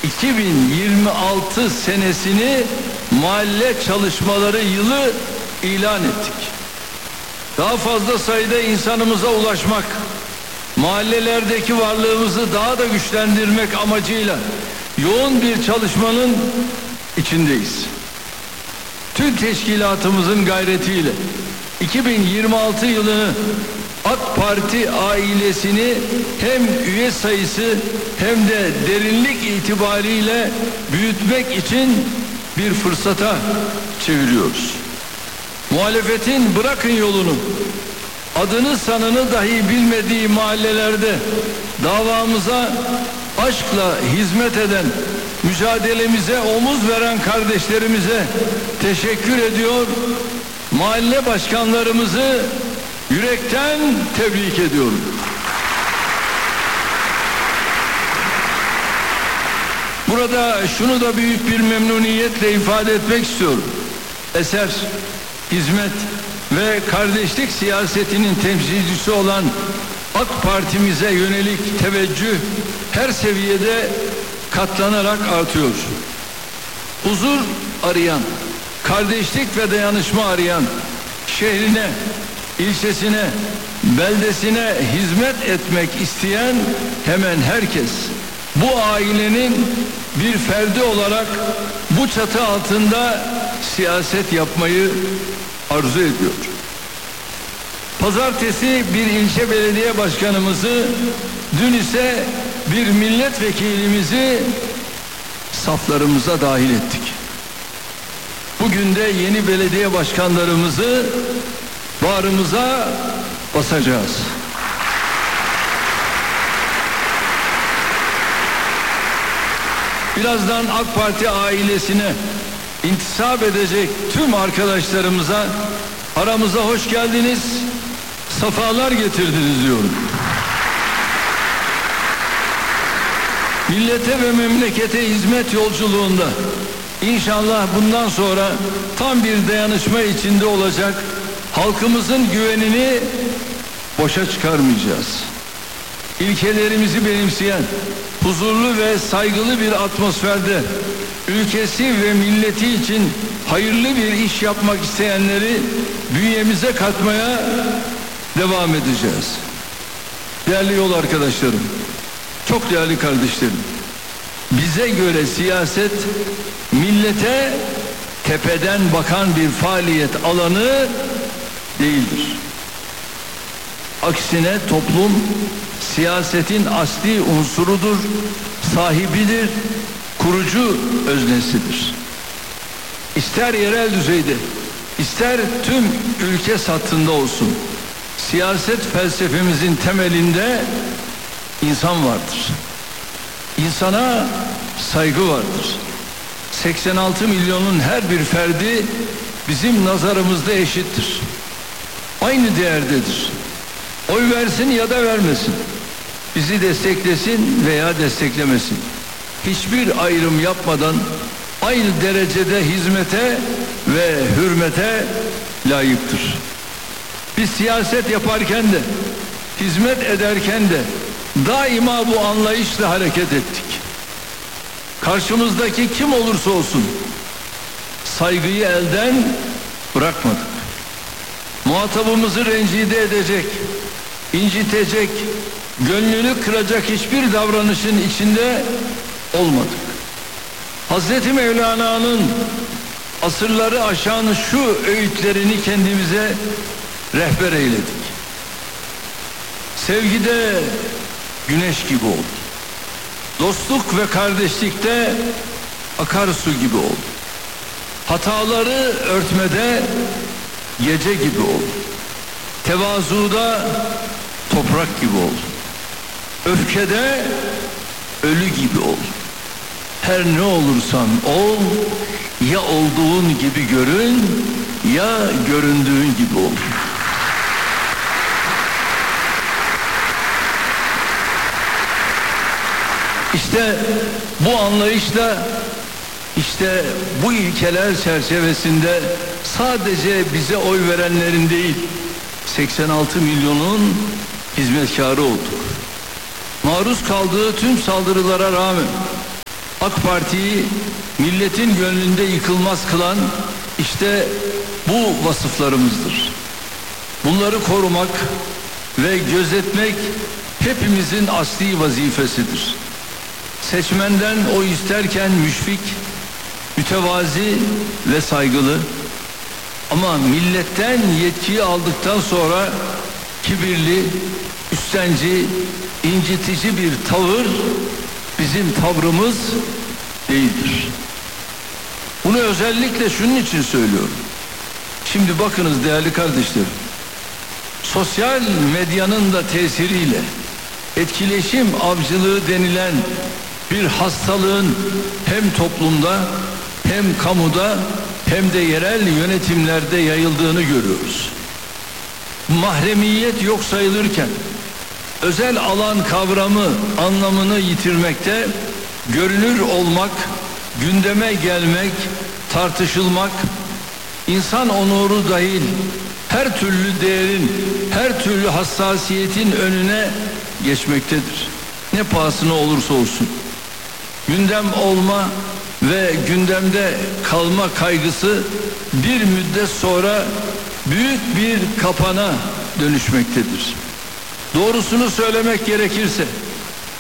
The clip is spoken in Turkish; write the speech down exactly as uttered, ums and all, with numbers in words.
iki bin yirmi altı senesini mahalle çalışmaları yılı ilan ettik. Daha fazla sayıda insanımıza ulaşmak, mahallelerdeki varlığımızı daha da güçlendirmek amacıyla yoğun bir çalışmanın içindeyiz. Tüm teşkilatımızın gayretiyle iki bin yirmi altı yılını AK Parti ailesini hem üye sayısı hem de derinlik itibariyle büyütmek için bir fırsata çeviriyoruz. Muhalefetin bırakın yolunu, adını sanını dahi bilmediği mahallelerde davamıza aşkla hizmet eden, mücadelemize omuz veren kardeşlerimize teşekkür ediyor. Mahalle başkanlarımızı yürekten tebrik ediyorum. Burada şunu da büyük bir memnuniyetle ifade etmek istiyorum. Eser, hizmet ve kardeşlik siyasetinin temsilcisi olan AK Parti'mize yönelik teveccüh her seviyede katlanarak artıyor. Huzur arayan, kardeşlik ve dayanışma arayan, şehrine, ilçesine, beldesine hizmet etmek isteyen hemen herkes bu ailenin bir ferdi olarak bu çatı altında siyaset yapmayı arzu ediyor. Pazartesi bir ilçe belediye başkanımızı, dün ise bir milletvekilimizi saflarımıza dahil ettik. Bugün de yeni belediye başkanlarımızı bağrımıza basacağız. Birazdan AK Parti ailesine intisap edecek tüm arkadaşlarımıza aramıza hoş geldiniz, safalar getirdiniz diyorum. Millete ve memlekete hizmet yolculuğunda İnşallah bundan sonra tam bir dayanışma içinde olacak, halkımızın güvenini boşa çıkarmayacağız. İlkelerimizi benimseyen, huzurlu ve saygılı bir atmosferde ülkesi ve milleti için hayırlı bir iş yapmak isteyenleri bünyemize katmaya devam edeceğiz. Değerli yol arkadaşlarım, çok değerli kardeşlerim, bize göre siyaset millete tepeden bakan bir faaliyet alanı değildir. Aksine toplum siyasetin asli unsurudur, sahibidir, kurucu öznesidir. İster yerel düzeyde, ister tüm ülke sathında olsun, siyaset felsefemizin temelinde insan vardır. İnsana saygı vardır. seksen altı milyonun her bir ferdi bizim nazarımızda eşittir. Aynı değerdedir. Oy versin ya da vermesin. Bizi desteklesin veya desteklemesin. Hiçbir ayrım yapmadan aynı derecede hizmete ve hürmete layıktır. Biz siyaset yaparken de, hizmet ederken de daima bu anlayışla hareket ettik. Karşımızdaki kim olursa olsun saygıyı elden bırakmadık. Muhatabımızı rencide edecek, incitecek, gönlünü kıracak hiçbir davranışın içinde olmadık. Hazreti Mevlana'nın asırları aşan şu öğütlerini kendimize rehber eyledik. Sevgide güneş gibi ol. Dostluk ve kardeşlikte akarsu gibi ol. Hataları örtmede gece gibi ol. Tevazuda toprak gibi ol. Öfkede ölü gibi ol. Her ne olursan ol, ya olduğun gibi görün, ya göründüğün gibi ol. İşte bu anlayışla, işte bu ilkeler çerçevesinde sadece bize oy verenlerin değil, seksen altı milyonun hizmetkarı olduk. Maruz kaldığı tüm saldırılara rağmen AK Parti'yi milletin gönlünde yıkılmaz kılan işte bu vasıflarımızdır. Bunları korumak ve gözetmek hepimizin asli vazifesidir. Seçmenden oy isterken müşfik, mütevazi ve saygılı, ama milletten yetkiyi aldıktan sonra kibirli, üstenci, incitici bir tavır bizim tavrımız değildir. Bunu özellikle şunun için söylüyorum. Şimdi bakınız değerli kardeşlerim, sosyal medyanın da tesiriyle etkileşim avcılığı denilen bir hastalığın hem toplumda hem kamuda hem de yerel yönetimlerde yayıldığını görüyoruz. Mahremiyet yok sayılırken özel alan kavramı anlamını yitirmekte, görünür olmak, gündeme gelmek, tartışılmak, insan onuru dahil her türlü değerin, her türlü hassasiyetin önüne geçmektedir. Ne pahasına olursa olsun. Gündem olma ve gündemde kalma kaygısı bir müddet sonra büyük bir kapana dönüşmektedir. Doğrusunu söylemek gerekirse